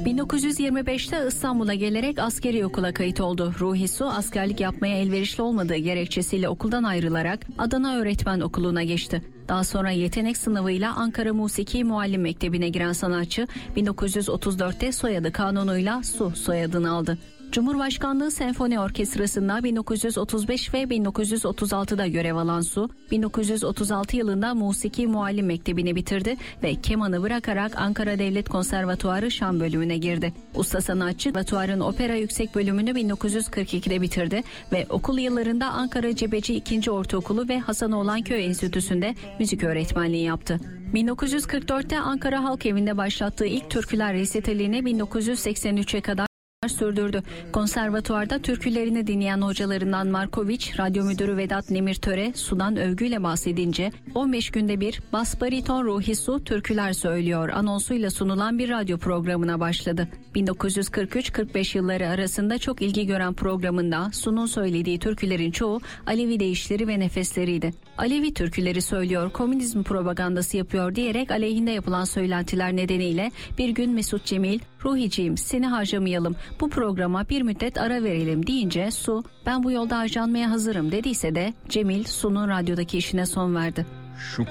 1925'te İstanbul'a gelerek askeri okula kayıt oldu. Ruhi Su askerlik yapmaya elverişli olmadığı gerekçesiyle okuldan ayrılarak Adana Öğretmen Okulu'na geçti. Daha sonra yetenek sınavıyla Ankara Musiki Muallim Mektebi'ne giren sanatçı 1934'te soyadı kanunuyla Su soyadını aldı. Cumhurbaşkanlığı Senfoni Orkestrası'nda 1935 ve 1936'da görev alan Su, 1936 yılında Musiki Muallim Mektebi'ni bitirdi ve kemanı bırakarak Ankara Devlet Konservatuarı Şan bölümüne girdi. Usta sanatçı, konservatuarın opera yüksek bölümünü 1942'de bitirdi ve okul yıllarında Ankara Cebeci 2. Ortaokulu ve Hasanoğlanköy Enstitüsü'nde müzik öğretmenliği yaptı. 1944'te Ankara Halk Evi'nde başlattığı ilk türküler resitalini 1983'e kadar sürdürdü. Konservatuvarda türkülerini dinleyen hocalarından Markoviç, radyo müdürü Vedat Nemirtöre Su'dan övgüyle bahsedince 15 günde bir bas bariton Ruhi Su türküler söylüyor anonsuyla sunulan bir radyo programına başladı. 1943-45 yılları arasında çok ilgi gören programında Su'nun söylediği türkülerin çoğu Alevi deyişleri ve nefesleriydi. Alevi türküleri söylüyor, komünizm propagandası yapıyor diyerek aleyhinde yapılan söylentiler nedeniyle bir gün Mesut Cemil, "Ruhiciğim seni harcamayalım, bu programa bir müddet ara verelim" deyince Su, "Ben bu yolda harcanmaya hazırım" dediyse de Cemil, Su'nun radyodaki işine son verdi. Şu